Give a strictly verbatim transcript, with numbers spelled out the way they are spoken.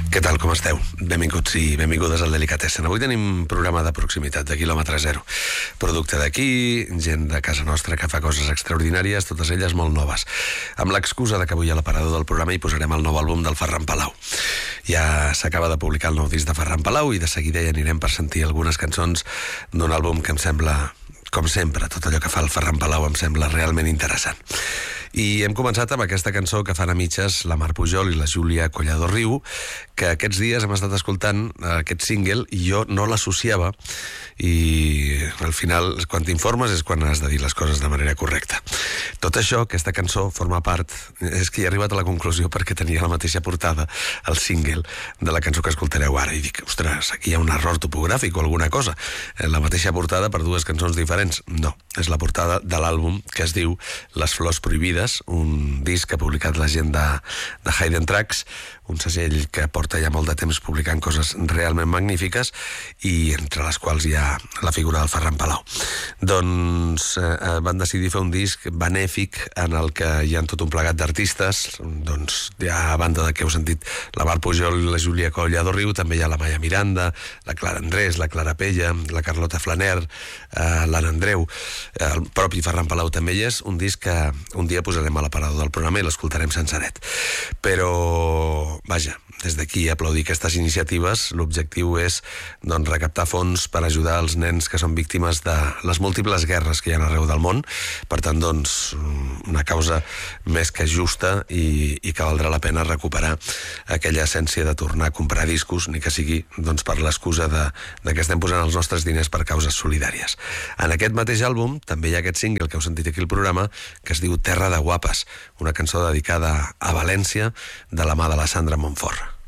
Què tal, com esteu? Benvinguts i benvingudes al Delicatessen. Avui tenim programa de proximitat, de quilòmetre zero. Producte d'aquí, gent de casa nostra que fa coses extraordinàries, totes elles molt noves. Amb l'excusa de que avui a l'aparador del programa hi posarem el nou àlbum del Ferran Palau. Ja s'acaba de publicar el nou disc de Ferran Palau i de seguida ja anirem per sentir algunes cançons d'un àlbum que em sembla, com sempre, tot allò que fa el Ferran Palau em sembla realment interessant. I hem començat amb aquesta cançó que fan a mitges la Mar Pujol i la Júlia Collado Riu, que aquests dies hem estat escoltant aquest single i jo no l'associava, i al final, quan t'informes és quan has de dir les coses de manera correcta. Tot això, aquesta cançó, forma part... És que he arribat a la conclusió perquè tenia la mateixa portada, el single de la cançó que escoltareu ara, i dic, ostres, aquí hi ha un error topogràfic o alguna cosa. La mateixa portada per dues cançons diferents. No, és la portada de l'àlbum que es diu Les Flors Prohibides, un disc que ha publicat la gent de, de Hayden Tracks, un segell que porta ja molt de temps publicant coses realment magnífiques i entre les quals hi ha la figura del Ferran Palau. Doncs eh, van decidir fer un disc benèfic en el que hi ha tot un plegat d'artistes. Doncs ja a banda de que heu sentit la Mar Pujol i la Júlia Collado Riu, també hi ha la Maia Miranda, la Clara Andrés, la Clara Pella, la Carlota Flaner, eh, l'Anna Andreu, eh, el propi Ferran Palau també hi és. Un disc que un dia posarem a l'aparador del programa i l'escoltarem senceret. Però vaja, des d'aquí aplaudir aquestes iniciatives. L'objectiu és doncs, recaptar fons per ajudar els nens que són víctimes de les múltiples guerres que hi ha arreu del món. Per tant, doncs, una causa més que justa i, i que valdrà la pena recuperar aquella essència de tornar a comprar discos, ni que sigui doncs, per l'excusa de, de que estem posant els nostres diners per causes solidàries. En aquest mateix àlbum també hi ha aquest single que heu sentit aquí al programa, que es diu Terra de Guapes, una cançó dedicada a València de la mà de la Sandra Montfort.